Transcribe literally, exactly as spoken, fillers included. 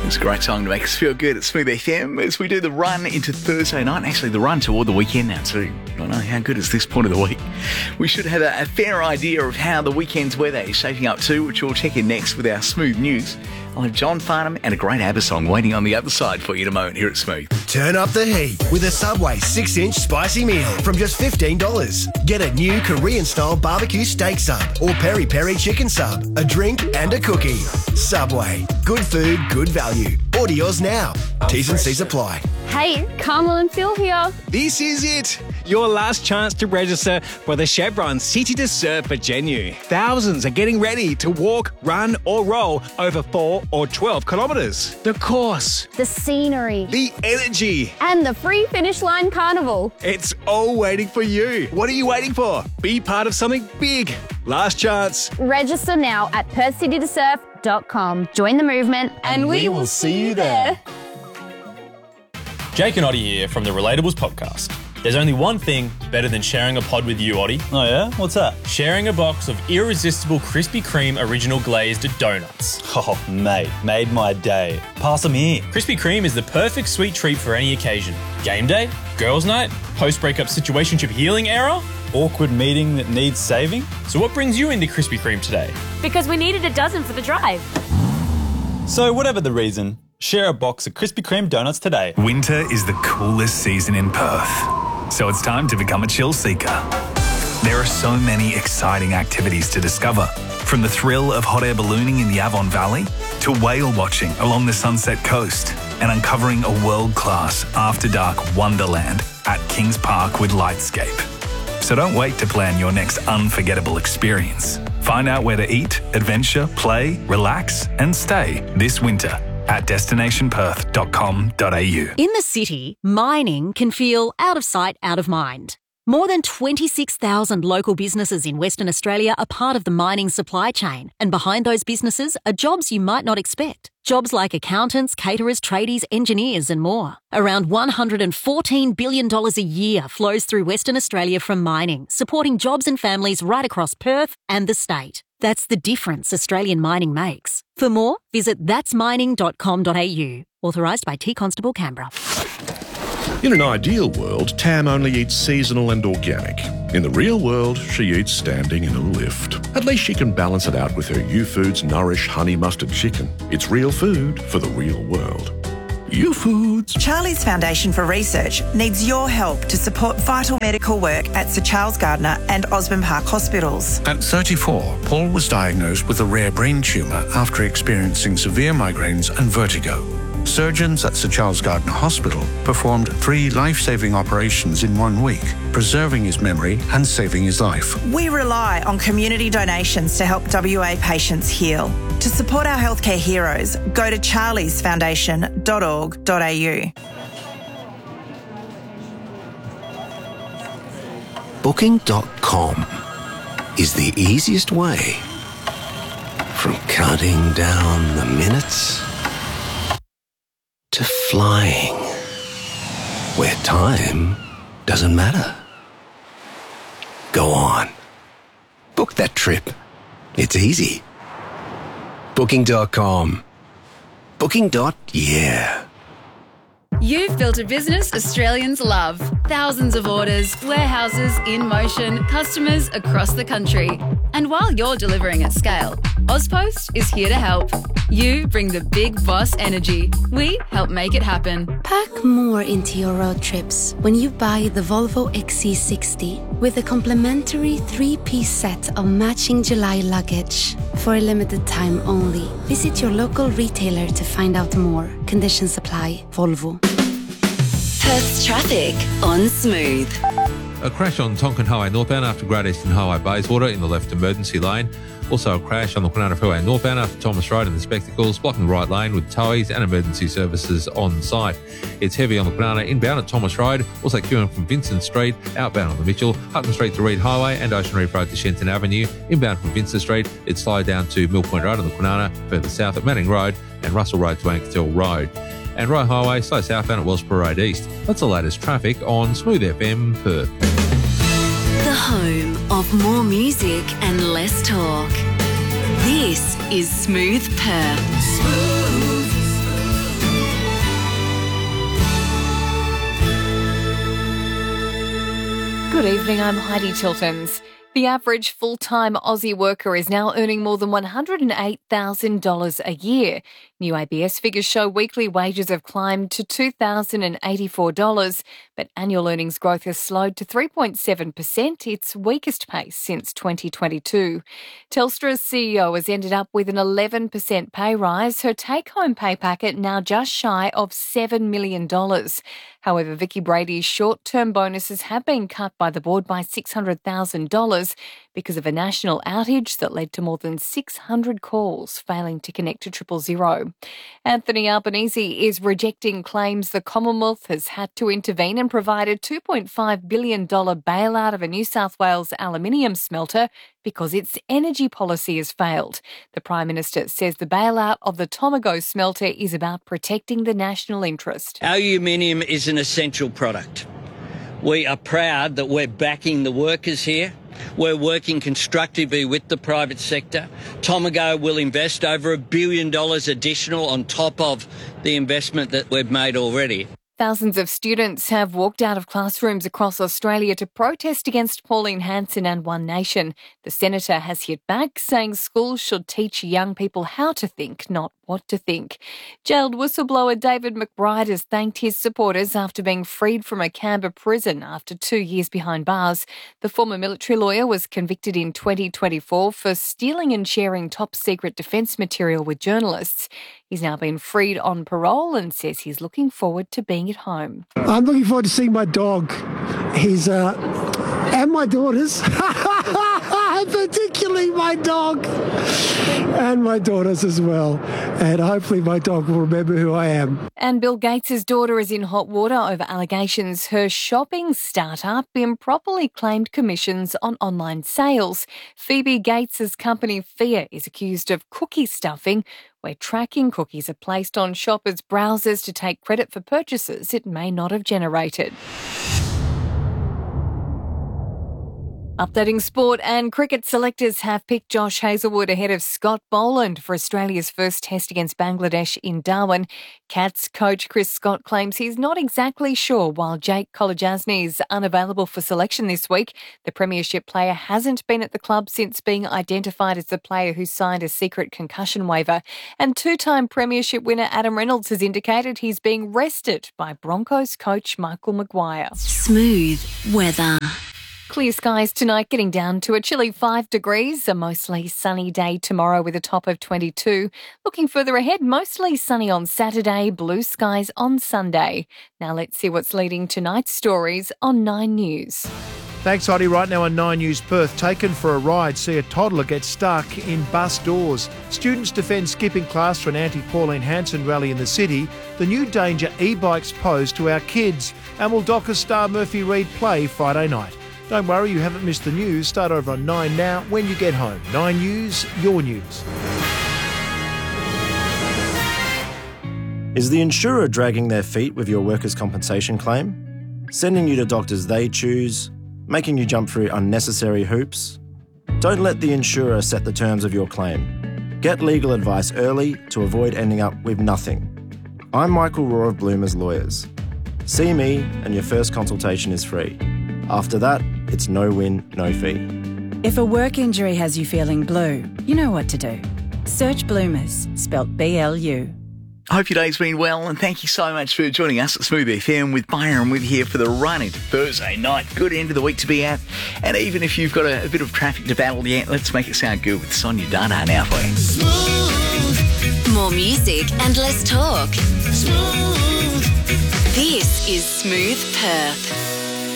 It's a great song to make us feel good at Smooth F M as we do the run into Thursday night. Actually, the run toward the weekend now too. I don't know how good is this point of the week. We should have a, a fair idea of how the weekend's weather is shaping up too, which we'll check in next with our Smooth News. I'll have John Farnham and a great ABBA song waiting on the other side for you in a moment here at Smooth. Turn up the heat with a Subway six inch spicy meal from just fifteen dollars. Get a new Korean-style barbecue steak sub or peri-peri chicken sub, a drink and a cookie. Subway. Good food, good value. Order yours now. T's and C's apply. Hey, Carmel and Phil here. This is it. Your last chance to register for the Chevron City to Surf for Genu. Thousands are getting ready to walk, run or roll over four or twelve kilometres. The course, The scenery. the energy, And the free finish line carnival. it's all waiting for you. What are you waiting for? Be part of something big. Last chance. Register now at perth city to surf dot com. Join the movement and, we, will see you there. Jake and Oddie here from the Relatables podcast. There's only one thing better than sharing a pod with you, Oddie. Oh yeah? What's that? Sharing a box of irresistible Krispy Kreme original glazed donuts. Oh, mate, made my day. Pass them here. Krispy Kreme is the perfect sweet treat for any occasion. Game day, girls' night, post-breakup situationship healing era. Awkward meeting that needs saving? So what brings you into Krispy Kreme today? Because we needed a dozen for the drive. So whatever the reason, share a box of Krispy Kreme donuts today. Winter is the coolest season in Perth, so it's time to become a chill seeker. There are so many exciting activities to discover, from the thrill of hot air ballooning in the Avon Valley to whale watching along the Sunset Coast and uncovering a world-class after-dark wonderland at Kings Park with Lightscape. So don't wait to plan your next unforgettable experience. Find out where to eat, adventure, play, relax and stay this winter at destination perth dot com dot a u. In the city, mining can feel out of sight, out of mind. More than twenty-six thousand local businesses in Western Australia are part of the mining supply chain, and behind those businesses are jobs you might not expect. Jobs like accountants, caterers, tradies, engineers and more. Around one hundred fourteen billion dollars a year flows through Western Australia from mining, supporting jobs and families right across Perth and the state. That's the difference Australian mining makes. For more, visit thats mining dot com dot a u. Authorised by T Constable Canberra. In an ideal world, Tam only eats seasonal and organic. In the real world, she eats standing in a lift. At least she can balance it out with her U-Foods Nourish Honey Mustard Chicken. It's real food for the real world. U-Foods. Charlie's Foundation for Research needs your help to support vital medical work at Sir Charles Gardner and Osborne Park hospitals. At thirty-four, Paul was diagnosed with a rare brain tumour after experiencing severe migraines and vertigo. Surgeons at Sir Charles Gardner Hospital performed three life-saving operations in one week, preserving his memory and saving his life. We rely on community donations to help W A patients heal. To support our healthcare heroes, go to charlies foundation dot org dot a u. Booking dot com is the easiest way from counting down the minutes to flying, where time doesn't matter. Go on. Book that trip. It's easy. Booking dot com. Booking. Yeah. You've built a business Australians love. Thousands of orders, warehouses in motion, customers across the country. And while you're delivering at scale, Ozpost is here to help. You bring the big boss energy. We help make it happen. Pack more into your road trips when you buy the Volvo X C sixty with a complimentary three-piece set of matching July luggage. For a limited time only. Visit your local retailer to find out more. Conditions apply. Volvo. Perth's traffic on Smooth. A crash on Tonkin Highway northbound after Great Eastern Highway Bayswater in the left emergency lane. Also a crash on the Kwinana Freeway northbound after Thomas Road in the Spectacles, blocking the right lane with towies and emergency services on site. It's heavy on the Kwinana inbound at Thomas Road, also queuing from Vincent Street, outbound on the Mitchell, Hutton Street to Reed Highway and Ocean Reef Road to Shenton Avenue. Inbound from Vincent Street, it's slowed down to Mill Point Road on the Kwinana, further south at Manning Road and Russell Road to Ankertel Road. And Roe Highway, slow southbound at Wellsborough Road East. That's the latest traffic on Smooth F M Perth. The home of more music and less talk. This is Smooth Perth. Smooth. Good evening, I'm Heidi Tiltons. The average full-time Aussie worker is now earning more than one hundred eight thousand dollars a year. New A B S figures show weekly wages have climbed to two thousand eighty-four dollars, but annual earnings growth has slowed to three point seven percent, its weakest pace since twenty twenty-two. Telstra's C E O has ended up with an eleven percent pay rise, her take-home pay packet now just shy of seven million dollars. However, Vicky Brady's short-term bonuses have been cut by the board by six hundred thousand dollars because of a national outage that led to more than six hundred calls failing to connect to triple zero. Anthony Albanese is rejecting claims the Commonwealth has had to intervene and provide a two point five billion dollars bailout of a New South Wales aluminium smelter because its energy policy has failed. The Prime Minister says the bailout of the Tomago smelter is about protecting the national interest. Aluminium is an essential product. We are proud that we're backing the workers here. We're working constructively with the private sector. Tomago will invest over a billion dollars additional on top of the investment that we've made already. Thousands of students have walked out of classrooms across Australia to protest against Pauline Hanson and One Nation. The senator has hit back, saying schools should teach young people how to think, not what to think. Jailed whistleblower David McBride has thanked his supporters after being freed from a Canberra prison after two years behind bars. The former military lawyer was convicted in twenty twenty-four for stealing and sharing top-secret defence material with journalists. He's now been freed on parole and says he's looking forward to being at home. I'm looking forward to seeing my dog. He's, uh, and my daughters, particularly my dog, and my daughters as well. And hopefully my dog will remember who I am. And Bill Gates' daughter is in hot water over allegations her shopping startup improperly claimed commissions on online sales. Phoebe Gates' company Fia is accused of cookie stuffing, where tracking cookies are placed on shoppers' browsers to take credit for purchases it may not have generated. Updating sport, and cricket selectors have picked Josh Hazlewood ahead of Scott Boland for Australia's first test against Bangladesh in Darwin. Cats coach Chris Scott claims he's not exactly sure while Jake Kolodjasny is unavailable for selection this week. The premiership player hasn't been at the club since being identified as the player who signed a secret concussion waiver. And two-time premiership winner Adam Reynolds has indicated he's being rested by Broncos coach Michael Maguire. Smooth weather. Clear skies tonight, getting down to a chilly five degrees. A mostly sunny day tomorrow with a top of twenty-two. Looking further ahead, mostly sunny on Saturday, blue skies on Sunday. Now let's see what's leading tonight's stories on Nine News. Thanks, Heidi. Right now on Nine News Perth, taken for a ride, see a toddler get stuck in bus doors. Students defend skipping class for an anti-Pauline Hanson rally in the city. The new danger e-bikes pose to our kids. And will Docker star Murphy Reed play Friday night? Don't worry, you haven't missed the news. Start over on Nine now when you get home. Nine News, your news. Is the insurer dragging their feet with your workers' compensation claim? Sending you to doctors they choose? Making you jump through unnecessary hoops? Don't let the insurer set the terms of your claim. Get legal advice early to avoid ending up with nothing. I'm Michael Rohr of Bloomers Lawyers. See me and your first consultation is free. After that, it's no win, no fee. If a work injury has you feeling blue, you know what to do. Search Bloomers, spelt B L U. I hope your day's been well, and thank you so much for joining us at Smooth F M with Byron. We're here for the run into Thursday night. Good end of the week to be at. And even if you've got a, a bit of traffic to battle yet, let's make it sound good with Sonia Dana now for you. Smooth. More music and less talk. Smooth. This is Smooth Perth.